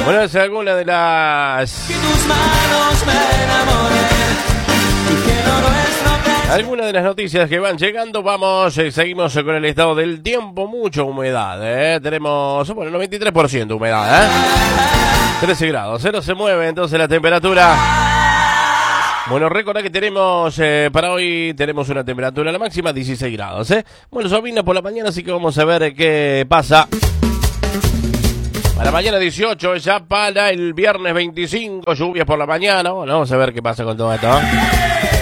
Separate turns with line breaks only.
Bueno, es alguna de las... Algunas de las noticias que van llegando. Vamos, seguimos con el estado del tiempo. Mucha humedad, tenemos, bueno, 93% humedad, 13 grados, cero se mueve entonces la temperatura. Bueno, recordad que tenemos, para hoy tenemos una temperatura la máxima 16 grados, Bueno, llovina por la mañana, así que vamos a ver qué pasa. Para mañana 18, ya para el viernes 25, lluvias por la mañana. Bueno, vamos a ver qué pasa con todo esto.